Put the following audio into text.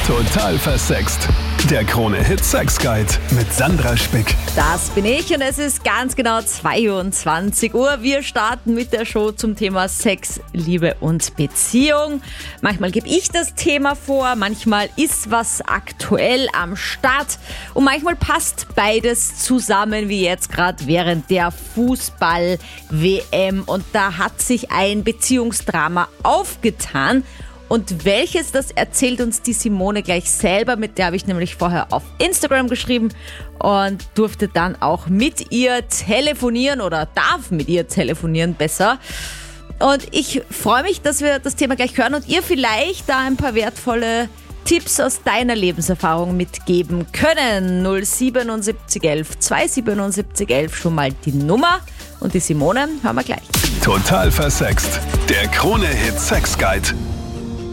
Total versext. Der Krone-Hit Sex Guide mit Sandra Spick. Das bin ich und es ist ganz genau 22 Uhr. Wir starten mit der Show zum Thema Sex, Liebe und Beziehung. Manchmal gebe ich das Thema vor, manchmal ist was aktuell am Start und manchmal passt beides zusammen, wie jetzt gerade während der Fußball-WM. Und da hat sich ein Beziehungsdrama aufgetan. Und welches, das erzählt uns die Simone gleich selber. Mit der habe ich nämlich vorher auf Instagram geschrieben und durfte dann auch mit ihr telefonieren oder darf mit ihr telefonieren besser. Und ich freue mich, dass wir das Thema gleich hören und ihr vielleicht da ein paar wertvolle Tipps aus deiner Lebenserfahrung mitgeben können. 07711 27711 schon mal die Nummer. Und die Simone hören wir gleich. Total versext. Der Krone-Hit Sex Guide.